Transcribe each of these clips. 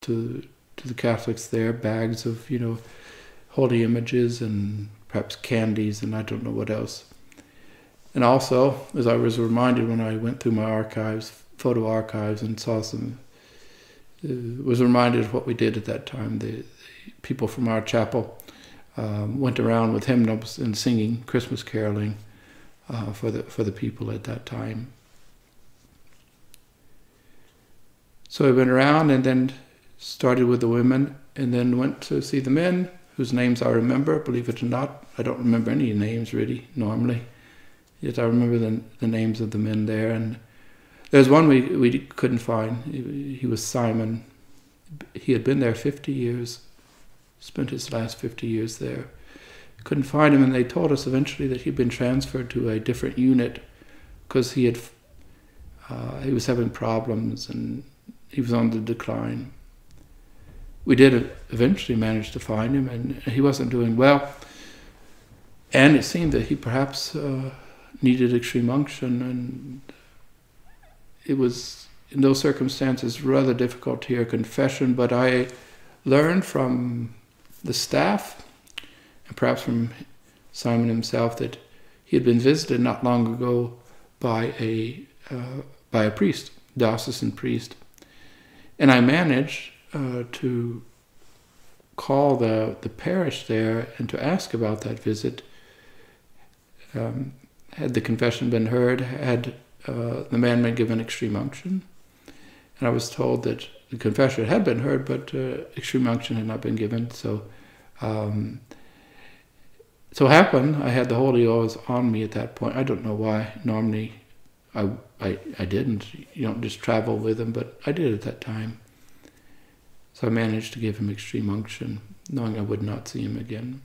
to the Catholics there, bags of, holy images and perhaps candies and I don't know what else. And also, as I was reminded when I went through my archives, photo archives, and saw some, was reminded of what we did at that time. The people from our chapel went around with hymnals and singing Christmas caroling for the people at that time. So I went around and then started with the women and then went to see the men, whose names I remember, believe it or not. I don't remember any names really, normally. Yet I remember the names of the men there. And there's one we couldn't find. He was Simon. He had been there 50 years, spent his last 50 years there. Couldn't find him, and they told us eventually that he'd been transferred to a different unit because he was having problems and he was on the decline. We did eventually manage to find him, and he wasn't doing well. And it seemed that he perhaps needed extreme unction, and it was, in those circumstances, rather difficult to hear confession, but I learned from the staff, and perhaps from Simon himself, that he had been visited not long ago by a priest, diocesan priest. And I managed to call the parish there and to ask about that visit. Had the confession been heard? Had the man been given extreme unction? And I was told that the confession had been heard, but extreme unction had not been given. So happened, I had the Holy Oils on me at that point. I don't know why. Normally, I didn't. You don't just travel with him, but I did at that time. So I managed to give him extreme unction, knowing I would not see him again.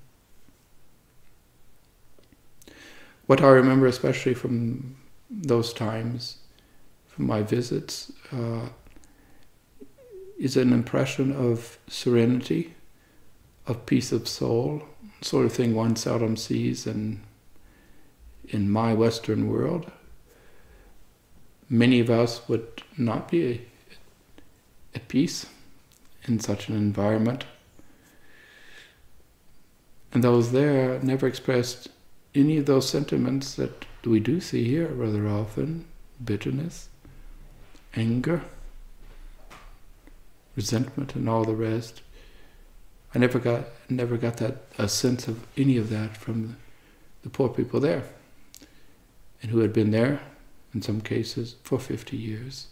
What I remember especially from those times, from my visits, is an impression of serenity, of peace of soul, sort of thing one seldom sees in my Western world. Many of us would not be at peace in such an environment. And those there never expressed any of those sentiments that we do see here rather often: bitterness, anger, resentment, and all the rest. I never got that a sense of any of that from the poor people there, and who had been there, in some cases, for 50 years.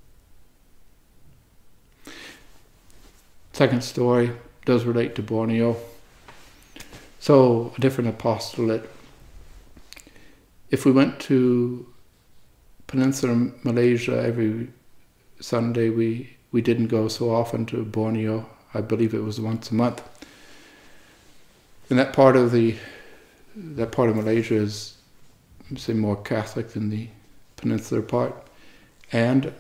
Second story does relate to Borneo. So, a different apostolate. If we went to Peninsular Malaysia every Sunday, we didn't go so often to Borneo. I believe it was once a month. And that part of Malaysia is, say, more Catholic than the peninsular part. And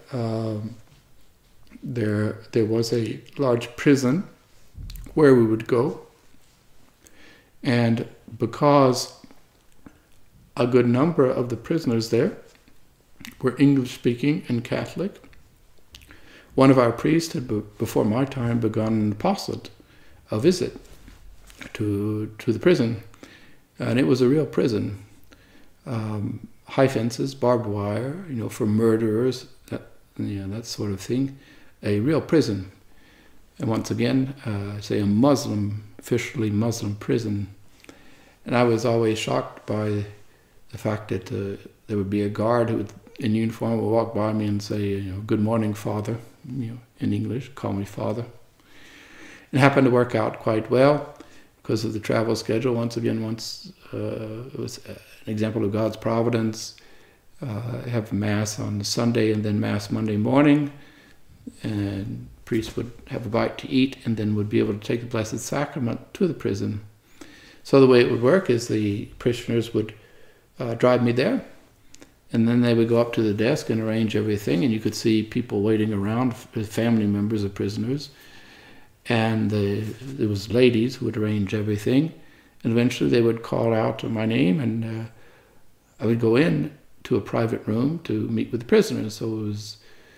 there was a large prison where we would go. And because a good number of the prisoners there were English-speaking and Catholic, one of our priests had, before my time, begun an apostolate, a visit to the prison. And it was a real prison. High fences, barbed wire, for murderers, that sort of thing. A real prison. And once again, say a officially Muslim prison. And I was always shocked by the fact that there would be a guard who in uniform would walk by me and say, "Good morning, Father," in English, call me Father. It happened to work out quite well because of the travel schedule. Once again, it was an example of God's providence. Have Mass on Sunday and then Mass Monday morning, and priest would have a bite to eat and then would be able to take the Blessed Sacrament to the prison. So the way it would work is the parishioners would drive me there, and then they would go up to the desk and arrange everything, and you could see people waiting around, family members of prisoners, and there was ladies who would arrange everything, and eventually they would call out my name, and I would go in to a private room to meet with the prisoners. So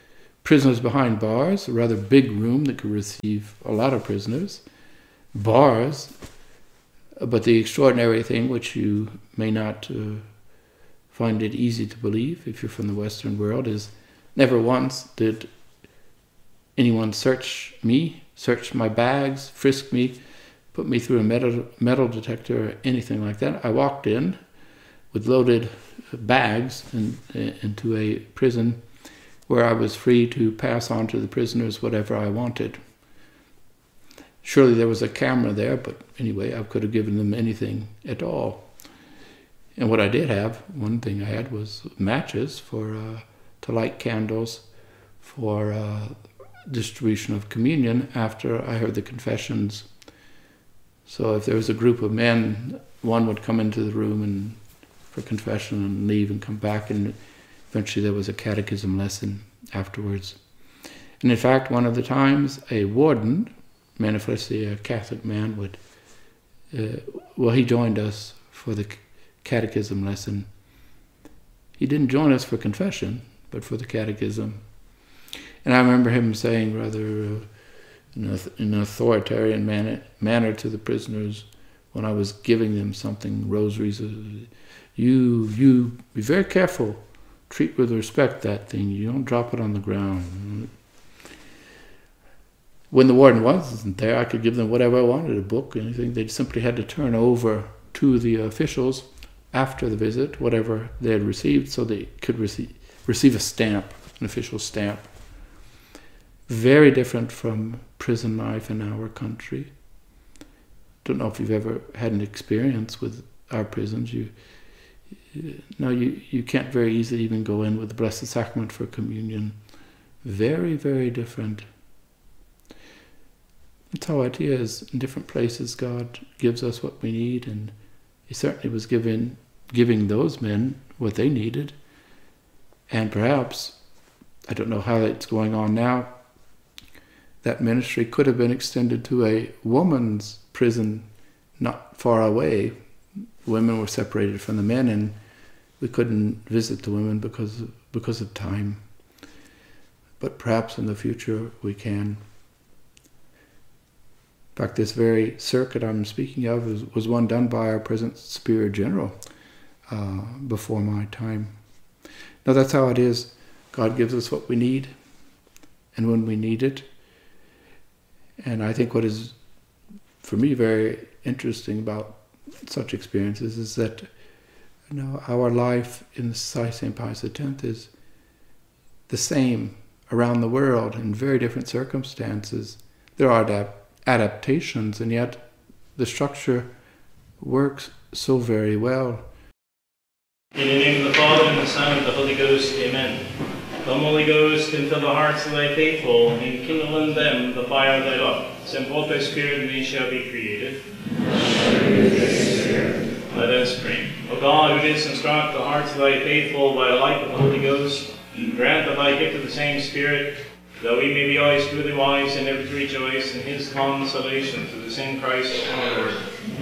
prisoners behind bars, a rather big room that could receive a lot of prisoners, bars. But the extraordinary thing, which you may not find it easy to believe if you're from the Western world, is never once did anyone search me, search my bags, frisk me, put me through a metal detector or anything like that. I walked in with loaded bags into a prison where I was free to pass on to the prisoners whatever I wanted. Surely there was a camera there, but anyway, I could have given them anything at all. And what I did have, one thing I had was matches to light candles for distribution of communion after I heard the confessions. So if there was a group of men, one would come into the room for confession and leave and come back, and eventually there was a catechism lesson afterwards. And in fact, one of the times a warden, manifestly a Catholic man, he joined us for the catechism lesson. He didn't join us for confession, but for the catechism. And I remember him saying rather in an authoritarian manner to the prisoners when I was giving them something, rosaries, you be very careful, treat with respect that thing, you don't drop it on the ground. When the warden wasn't there, I could give them whatever I wanted, a book, anything. They simply had to turn over to the officials after the visit whatever they had received, so they could receive a stamp, an official stamp. Very different from prison life in our country. Don't know if you've ever had an experience with our prisons. You can't very easily even go in with the Blessed Sacrament for communion. Very, very different. That's how it is. In different places God gives us what we need, and He certainly was giving those men what they needed. And perhaps, I don't know how it's going on now, that ministry could have been extended to a woman's prison not far away. Women were separated from the men, and we couldn't visit the women because of time. But perhaps in the future we can. In fact, this very circuit I'm speaking of was one done by our present Superior General before my time. Now that's how it is. God gives us what we need, and when we need it. And I think what is, for me, very interesting about such experiences is that our life in the Society of St. Pius X is the same around the world in very different circumstances. There are adaptations, and yet the structure works so very well. In the name of the Father, and the Son, and the Holy Ghost, amen. Come, Holy Ghost, and fill the hearts of thy faithful, and kindle in them the fire of thy love. Send forth thy Spirit, and they shall be created. Let us pray. O God, who didst instruct the hearts of thy faithful by the light of the Holy Ghost, grant that thy gift of the same Spirit, that we may be always truly wise and ever to rejoice in his consolation through the same Christ our Lord.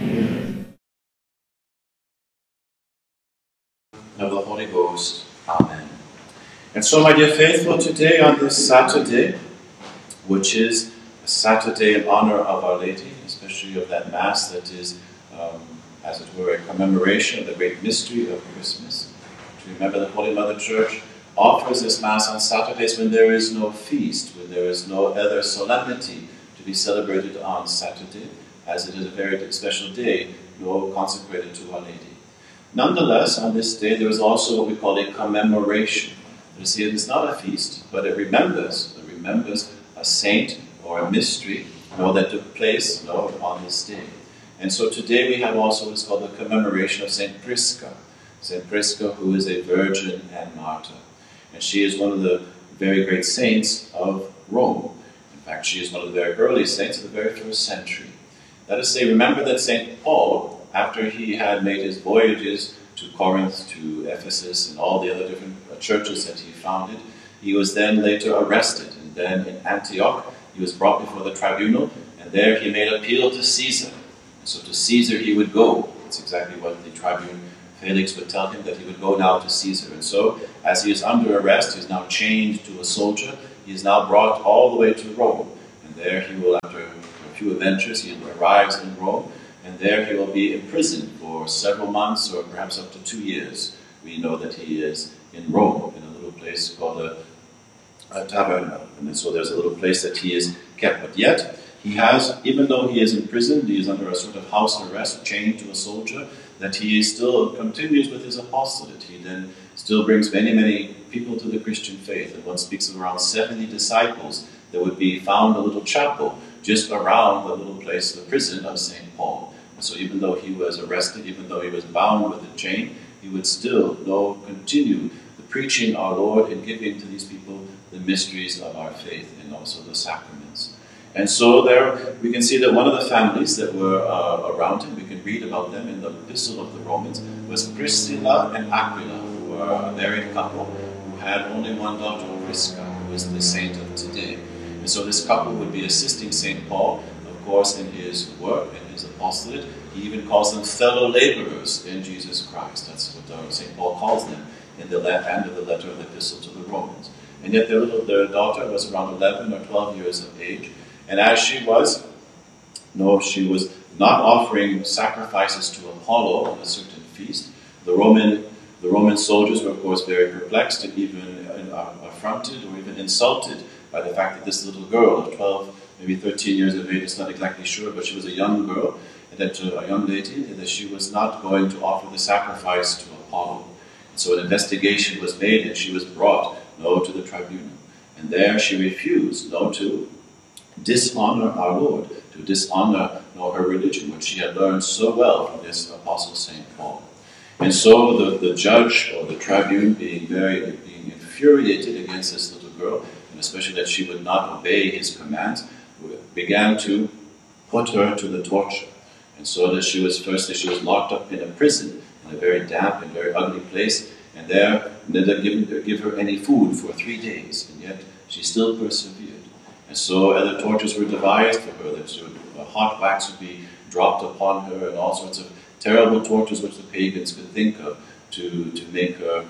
Of the Holy Ghost. Amen. And so, my dear faithful, today on this Saturday, which is a Saturday in honor of Our Lady, especially of that Mass that is, as it were, a commemoration of the great mystery of Christmas. To remember that Holy Mother Church offers this Mass on Saturdays when there is no feast, when there is no other solemnity to be celebrated on Saturday, as it is a very special day, consecrated to Our Lady. Nonetheless, on this day, there is also what we call a commemoration. You see, it is not a feast, but it remembers a saint or a mystery that took place on this day. And so today we have also what is called the commemoration of Saint Prisca. Saint Prisca, who is a virgin and martyr. And she is one of the very great saints of Rome. In fact, she is one of the very early saints of the very first century. Let us say, remember that Saint Paul, after he had made his voyages to Corinth, to Ephesus, and all the other different churches that he founded, he was then later arrested. And then in Antioch, he was brought before the tribunal, and there he made appeal to Caesar. And so to Caesar he would go. That's exactly what the tribune Felix would tell him, that he would go now to Caesar. And so, as he is under arrest, he is now chained to a soldier. he is now brought all the way to Rome. And there he will, after a few adventures, he arrives in Rome, and there he will be imprisoned for several months or perhaps up to 2 years. We know that he is in Rome, in a little place called a taverna. And so there's a little place that he is kept. But yet, he has, even though he is imprisoned, he is under a sort of house arrest, chained to a soldier, that he still continues with his apostolate. He then still brings many, many people to the Christian faith. And one speaks of around 70 disciples that would be found a little chapel just around the little place, the prison of St. Paul. And so even though he was arrested, even though he was bound with a chain, he would still continue the preaching our Lord and giving to these people the mysteries of our faith and also the sacraments. And so there we can see that one of the families that were around him, we can read about them in the Epistle of the Romans, was Priscilla and Aquila, who were a married couple who had only one daughter, Prisca, who is the saint of today. And so this couple would be assisting St. Paul, of course, in his work and his apostolate. He even calls them fellow laborers in Jesus Christ. That's what St. Paul calls them in the end of the letter of the Epistle to the Romans. And yet their daughter was around 11 or 12 years of age. And as she was not offering sacrifices to Apollo on a certain feast. The Roman soldiers were, of course, very perplexed and even affronted or even insulted by the fact that this little girl of 12, maybe 13 years of age, it's not exactly sure, but she was a young girl, and that a young lady, that she was not going to offer the sacrifice to Apollo. And so an investigation was made, and she was brought, to the tribunal. And there she refused, to dishonor our Lord, to dishonor her religion, which she had learned so well from this Apostle St. Paul. And so the judge or the tribune, being infuriated against this little girl, and especially that she would not obey his commands, began to put her to the torture. And so that she was locked up in a prison, in a very damp and very ugly place, and there they didn't give her any food for 3 days, and yet she still persevered. And so other tortures were devised for her, that hot wax would be dropped upon her, and all sorts of terrible tortures which the pagans could think of to make her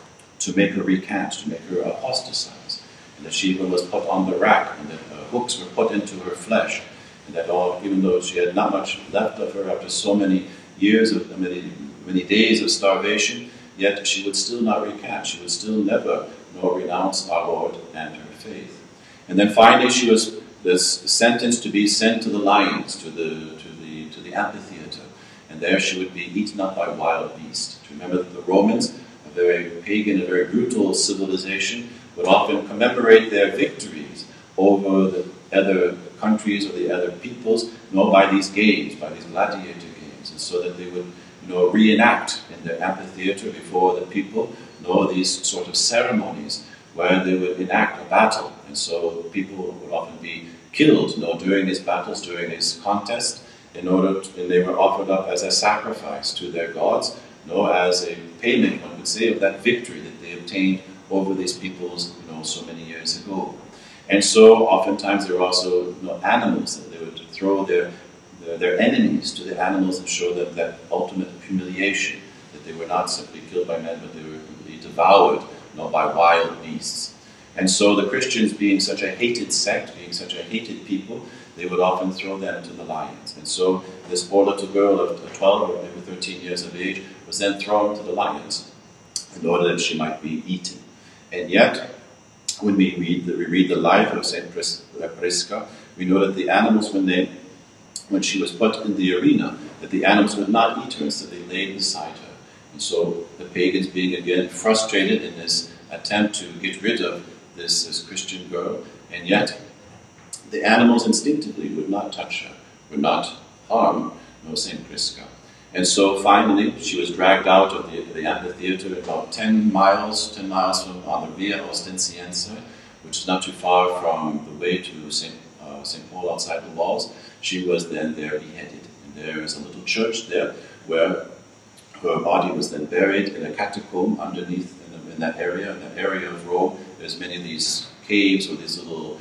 recant, to make her apostatize. And that she even was put on the rack, and that hooks were put into her flesh, and that even though she had not much left of her after so many years of many days of starvation, yet she would still not recant. She would still never renounce our Lord and her faith. And then finally, she was sentenced to be sent to the lions, to the amphitheater, and there she would be eaten up by wild beasts. Remember that the Romans, a very pagan, a very brutal civilization, would often commemorate their victories over the other countries or the other peoples, by these games, by these gladiator games, and so that they would reenact in their amphitheater before the people, these sort of ceremonies where they would enact a battle. And so people would often be killed, during these battles, during these contests, and they were offered up as a sacrifice to their gods, as a payment, one could say, of that victory that they obtained over these peoples, so many years ago. And so oftentimes there were also animals that they would throw their enemies to the animals and show them that ultimate humiliation, that they were not simply killed by men, but they were completely devoured by wild beasts. And so the Christians, being such a hated sect, being such a hated people, they would often throw them to the lions. And so this poor little girl of 12 or maybe 13 years of age was then thrown to the lions in order that she might be eaten. And yet, when we read the life of St. Prisca, we know that the animals, when she was put in the arena, that the animals would not eat her, so they laid beside her. And so the pagans, being again frustrated in this attempt to get rid of this Christian girl, and yet the animals instinctively would not touch her, would not harm St. Prisca. And so finally she was dragged out of the amphitheater about 10 miles from on the Via Ostensiense, which is not too far from the way to St. Paul outside the walls. She was then there beheaded. And there is a little church there where her body was then buried in a catacomb underneath in that area of Rome. There's many of these caves or these little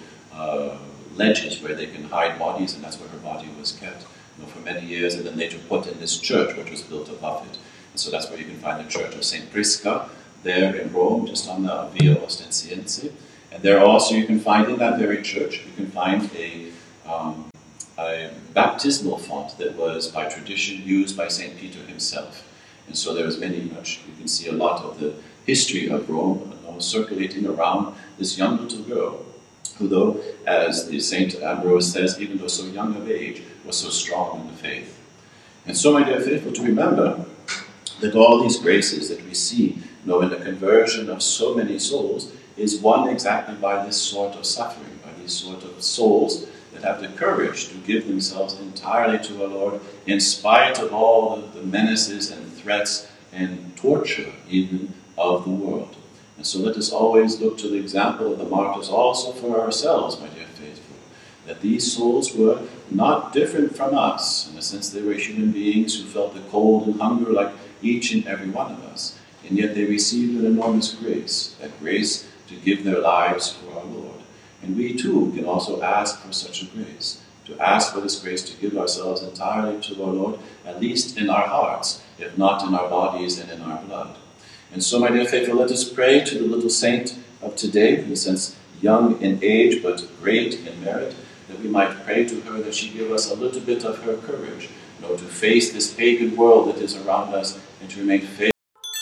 ledges where they can hide bodies, and that's where her body was kept for many years, and then later put in this church which was built above it. And so that's where you can find the church of St. Prisca there in Rome, just on the Via Ostensiense. And there also you can find in that very church, you can find a baptismal font that was by tradition used by St. Peter himself. And so there was you can see a lot of the history of Rome circulating around this young little girl, who though, as the St. Ambrose says, even though so young of age, was so strong in the faith. And so, my dear faithful, to remember that all these graces that we see in the conversion of so many souls is won exactly by this sort of suffering, by these sort of souls that have the courage to give themselves entirely to our Lord in spite of all the menaces and threats and torture even of the world. And so let us always look to the example of the martyrs also for ourselves, my dear faithful, that these souls were not different from us. In a sense, they were human beings who felt the cold and hunger like each and every one of us. And yet they received an enormous grace, that grace to give their lives for our Lord. And we too can also ask for such a grace, to ask for this grace to give ourselves entirely to our Lord, at least in our hearts, if not in our bodies and in our blood. And so, my dear faithful, let us pray to the little saint of today, in a sense young in age but great in merit, that we might pray to her that she give us a little bit of her courage, to face this pagan world that is around us and to remain faithful.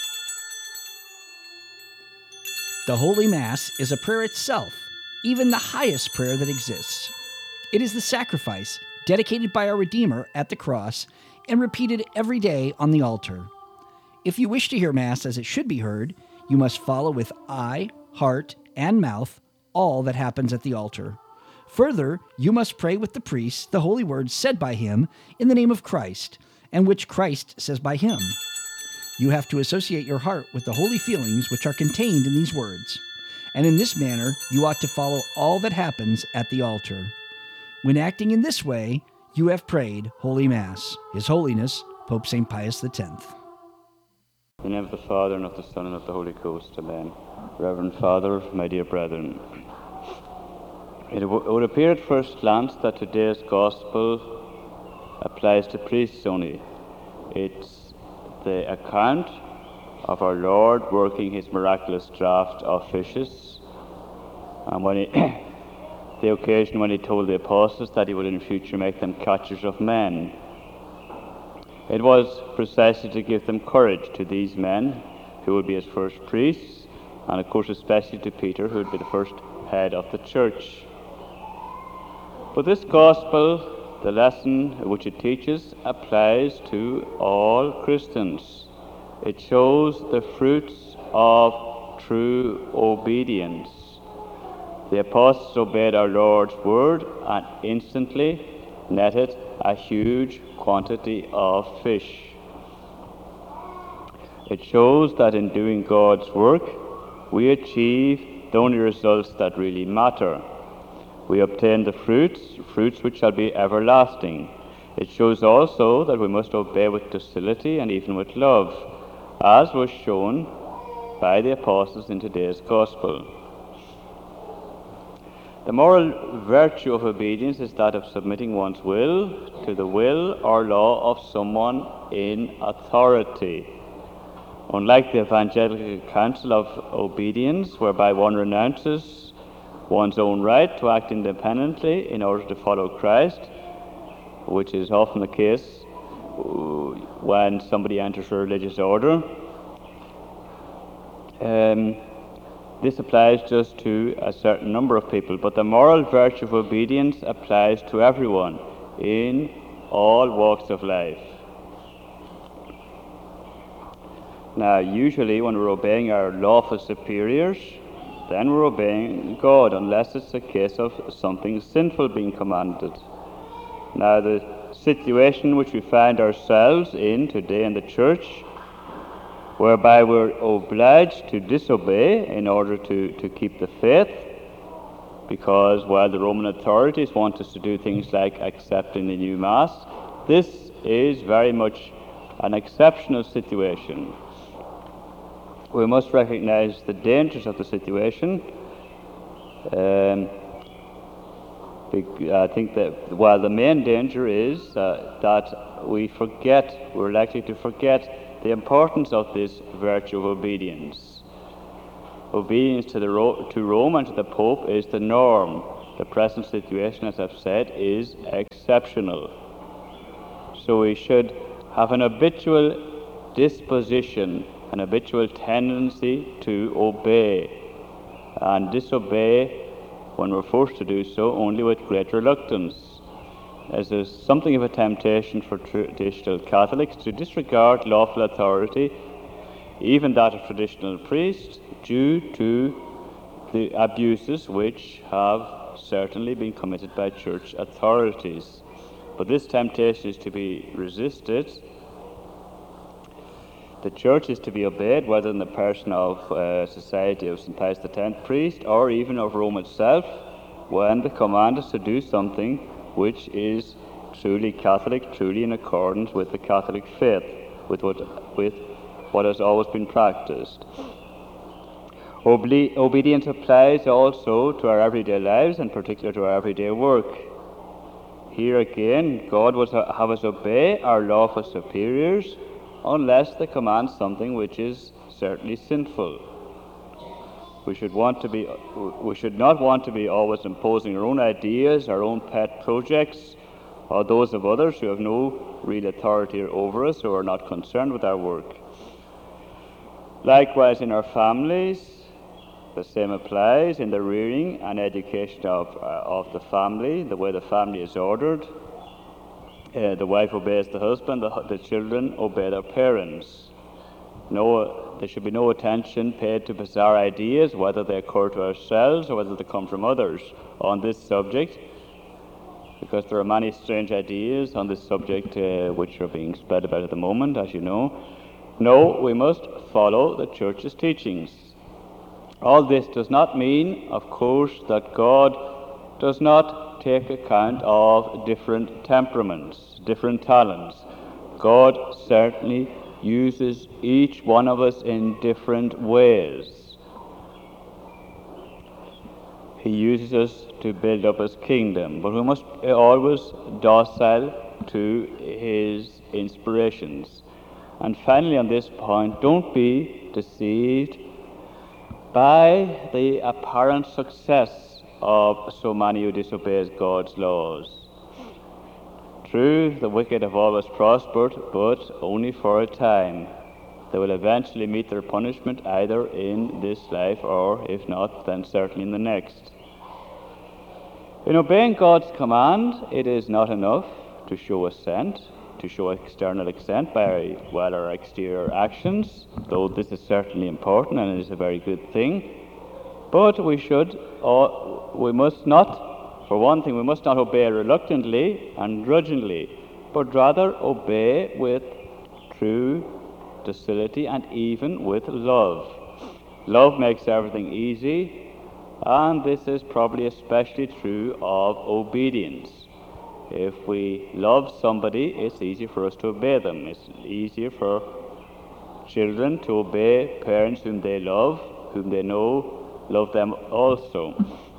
The Holy Mass is a prayer itself, even the highest prayer that exists. It is the sacrifice dedicated by our Redeemer at the cross and repeated every day on the altar. If you wish to hear Mass as it should be heard, you must follow with eye, heart, and mouth all that happens at the altar. Further, you must pray with the priest the holy words said by him in the name of Christ, and which Christ says by him. You have to associate your heart with the holy feelings which are contained in these words, and in this manner you ought to follow all that happens at the altar. When acting in this way, you have prayed Holy Mass. His Holiness, Pope St. Pius X. In the name of the Father, and of the Son, and of the Holy Ghost. Amen. Reverend Father, my dear brethren, it would appear at first glance that today's Gospel applies to priests only. It's the account of our Lord working his miraculous draught of fishes, and the occasion when he told the apostles that he would in future make them catchers of men. It was precisely to give them courage to these men who would be his first priests, and of course especially to Peter, who would be the first head of the church. But this gospel, the lesson which it teaches, applies to all Christians. It shows the fruits of true obedience. The apostles obeyed our Lord's word and instantly netted a huge quantity of fish. It shows that in doing God's work, we achieve the only results that really matter. We obtain the fruits which shall be everlasting. It shows also that we must obey with docility and even with love, as was shown by the apostles in today's gospel. The moral virtue of obedience is that of submitting one's will to the will or law of someone in authority. Unlike the evangelical counsel of obedience, whereby one renounces one's own right to act independently in order to follow Christ, which is often the case when somebody enters a religious order, this applies just to a certain number of people, but the moral virtue of obedience applies to everyone in all walks of life. Now, usually when we're obeying our lawful superiors, then we're obeying God, unless it's a case of something sinful being commanded. Now, the situation which we find ourselves in today in the church, whereby we're obliged to disobey in order to keep the faith, because while the Roman authorities want us to do things like accepting the new Mass, this is very much an exceptional situation. We must recognize the dangers of the situation. I think that while the main danger is that we're likely to forget the importance of this virtue of obedience. obedience to Rome and to the Pope is the norm. The present situation, as I've said, is exceptional. So we should have an habitual disposition, an habitual tendency to obey, and disobey when we're forced to do so only with great reluctance, as there's something of a temptation for traditional Catholics to disregard lawful authority, even that of traditional priests, due to the abuses which have certainly been committed by church authorities. But this temptation is to be resisted. The church is to be obeyed, whether in the person of Society of St. Pius X priest or even of Rome itself, when the command is to do something which is truly Catholic, truly in accordance with the Catholic faith, with what has always been practiced. Obedience applies also to our everyday lives, and particularly to our everyday work. Here again, God would have us obey our lawful superiors unless they command something which is certainly sinful. We should not want to be always imposing our own ideas, our own pet projects, or those of others who have no real authority over us or are not concerned with our work. Likewise, in our families, the same applies in the rearing and education of the family, the way the family is ordered. The wife obeys the husband, the children obey their parents. There should be no attention paid to bizarre ideas, whether they occur to ourselves or whether they come from others, on this subject, because there are many strange ideas on this subject which are being spread about at the moment, as you know. No, we must follow the Church's teachings. All this does not mean, of course, that God does not take account of different temperaments, different talents. God certainly uses each one of us in different ways. He uses us to build up His kingdom, but we must always docile to His inspirations. And finally, on this point, don't be deceived by the apparent success of so many who disobey God's laws. True, the wicked have always prospered, but only for a time. They will eventually meet their punishment either in this life or, if not, then certainly in the next. In obeying God's command, it is not enough to show assent, to show external assent by our exterior actions, though this is certainly important and it is a very good thing. But we must not, for one thing, we must not obey reluctantly and grudgingly, but rather obey with true docility and even with love. Love makes everything easy, and this is probably especially true of obedience. If we love somebody, it's easier for us to obey them. It's easier for children to obey parents whom they love, whom they know love them also.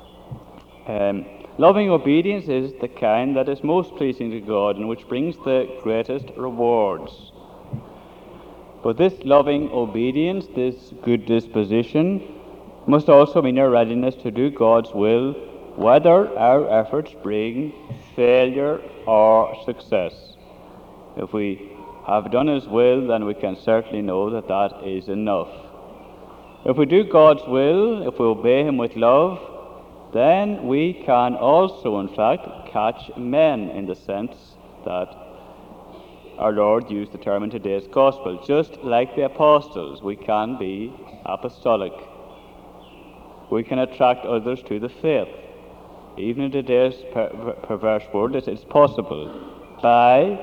Loving obedience is the kind that is most pleasing to God and which brings the greatest rewards. But this loving obedience, this good disposition, must also mean our readiness to do God's will, whether our efforts bring failure or success. If we have done His will, then we can certainly know that that is enough. If we do God's will, if we obey Him with love, then we can also, in fact, catch men in the sense that our Lord used the term in today's Gospel. Just like the apostles, we can be apostolic. We can attract others to the faith. Even in today's perverse world, it's possible by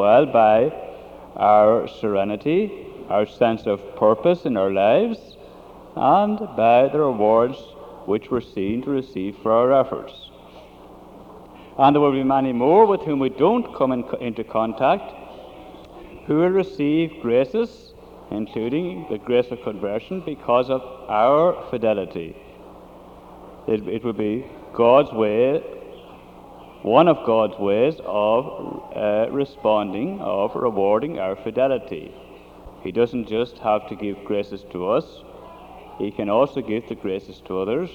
our serenity, our sense of purpose in our lives, and by the rewards which we're seen to receive for our efforts. And there will be many more with whom we don't come into contact who will receive graces, including the grace of conversion, because of our fidelity. It will be God's way, one of God's ways of responding, of rewarding our fidelity. He doesn't just have to give graces to us, He can also give the graces to others.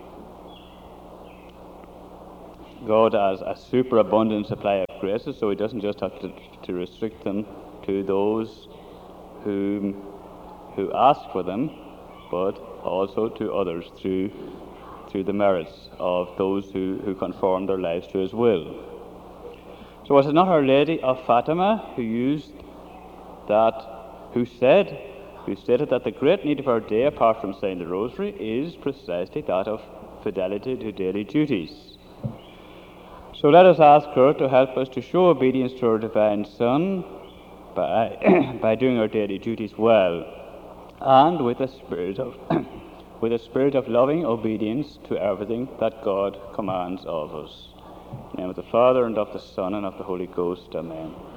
God has a superabundant supply of graces, so he doesn't just have to restrict them to those who ask for them, but also to others through the merits of those who conform their lives to his will. So was it not Our Lady of Fatima who stated that the great need of our day, apart from saying the Rosary, is precisely that of fidelity to daily duties? So let us ask her to help us to show obedience to our Divine Son by doing our daily duties well, and with a spirit of loving obedience to everything that God commands of us. In the name of the Father, and of the Son, and of the Holy Ghost. Amen.